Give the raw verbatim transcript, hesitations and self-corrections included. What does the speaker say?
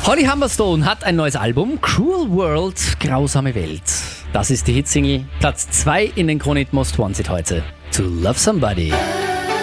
Holly Humberstone hat ein neues Album, Cruel World, grausame Welt. Das ist die Hitsingle, Platz zwei in den Kronit Most Wanted heute. To Love Somebody.